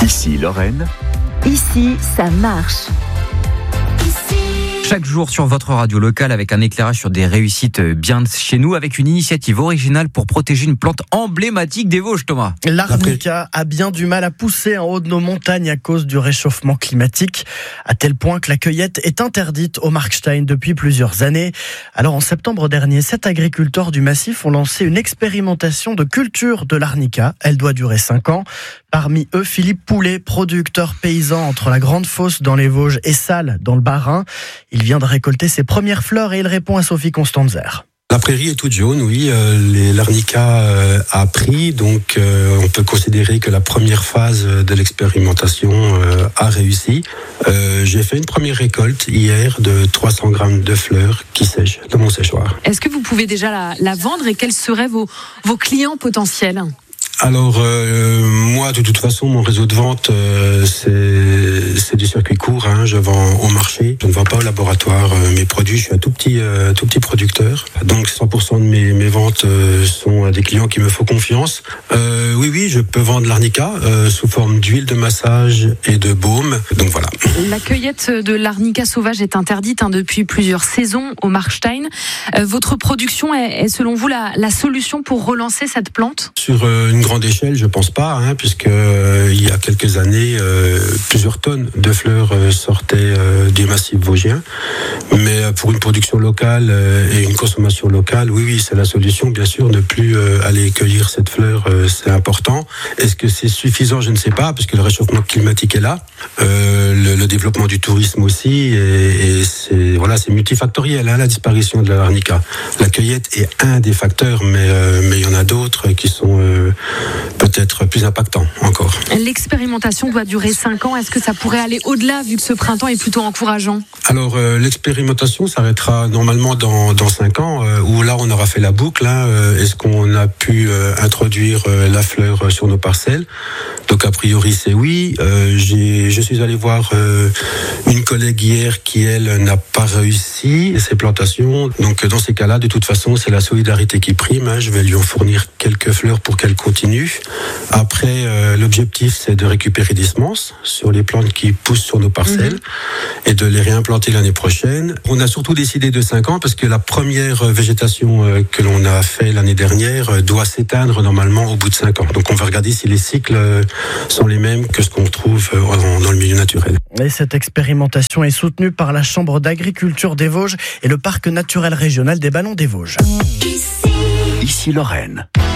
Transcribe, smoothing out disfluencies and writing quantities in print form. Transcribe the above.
Ici Lorraine. Ici, ça marche. Chaque jour sur votre radio locale avec un éclairage sur des réussites bien de chez nous, avec une initiative originale pour protéger une plante emblématique des Vosges, Thomas. L'arnica a bien du mal à pousser en haut de nos montagnes à cause du réchauffement climatique, à tel point que la cueillette est interdite au Markstein depuis plusieurs années. Alors en septembre dernier, 7 agriculteurs du massif ont lancé une expérimentation de culture de l'arnica. Elle doit durer 5 ans. Parmi eux, Philippe Poulet, producteur paysan entre la Grande Fosse dans les Vosges et Salles dans le Bas-Rhin. Il vient de récolter ses premières fleurs et il répond à Sophie Constanzer. La prairie est toute jaune, oui. L'arnica a pris, donc on peut considérer que la première phase de l'expérimentation a réussi. J'ai fait une première récolte hier de 300 grammes de fleurs qui sèchent dans mon séchoir. Est-ce que vous pouvez déjà la vendre et quels seraient vos clients potentiels ? Alors moi de toute façon mon réseau de vente c'est du circuit court, hein. Je vends au marché, je ne vends pas au laboratoire mes produits, je suis un tout petit producteur, donc 100% de mes ventes sont à des clients qui me font confiance. Oui je peux vendre l'arnica sous forme d'huile de massage et de baume, donc voilà. La cueillette de l'arnica sauvage est interdite depuis plusieurs saisons au Markstein. Votre production est selon vous la solution pour relancer cette plante ? Sur une grande échelle, je pense pas, hein, puisque il y a quelques années, plusieurs tonnes de fleurs sortaient du massif vosgien. Mais pour une production locale et une consommation locale, oui, c'est la solution. Bien sûr, ne plus aller cueillir cette fleur, c'est important. Est-ce que c'est suffisant ? Je ne sais pas, parce que le réchauffement climatique est là, le développement du tourisme aussi, et c'est multifactoriel, hein, la disparition de l'arnica. La cueillette est un des facteurs, mais il y en a d'autres qui sont peut-être plus impactant encore. L'expérimentation doit durer 5 ans. Est-ce que ça pourrait aller au-delà vu que ce printemps est plutôt encourageant ? Alors l'expérimentation s'arrêtera normalement dans 5 ans où là on aura fait la boucle. Hein, est-ce qu'on a pu introduire la fleur sur nos parcelles ? Donc a priori c'est oui. Je suis allé voir une collègue hier qui elle n'a pas réussi ses plantations. Donc dans ces cas-là de toute façon c'est la solidarité qui prime. Hein, je vais lui en fournir quelques fleurs pour qu'elle continue. Après, l'objectif, c'est de récupérer des semences sur les plantes qui poussent sur nos parcelles et de les réimplanter l'année prochaine. On a surtout décidé de 5 ans parce que la première végétation que l'on a fait l'année dernière doit s'éteindre normalement au bout de 5 ans. Donc, on va regarder si les cycles sont les mêmes que ce qu'on retrouve dans le milieu naturel. Et cette expérimentation est soutenue par la Chambre d'agriculture des Vosges et le Parc naturel régional des Ballons des Vosges. Ici Lorraine.